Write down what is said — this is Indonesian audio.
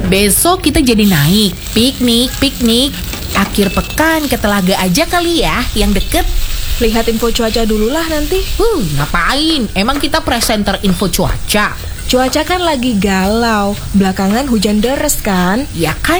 Besok kita jadi naik piknik. Akhir pekan ke Telaga aja kali ya, yang deket. Lihat info cuaca dulu lah nanti. Ngapain? Emang kita presenter info cuaca? Cuaca kan lagi galau. Belakangan hujan deres kan? Ya kan